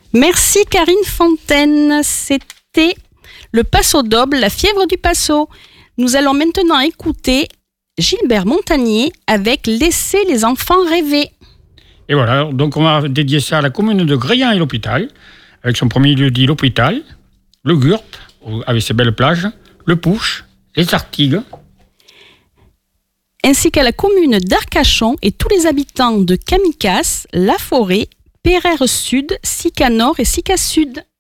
Merci Karine Fontaine. C'était le Paso Doble, la fièvre du Paso. Nous allons maintenant écouter Gilbert Montagnier avec Laissez les enfants rêver. Et voilà, donc on va dédier ça à la commune de Greillan et l'hôpital, avec son premier lieu dit l'hôpital, le Gurt, avec ses belles plages, le Pouche, les Artigues, ainsi qu'à la commune d'Arcachon et tous les habitants de Camicas, La Forêt, Pereire Sud, Sica Nord et Sica Sud.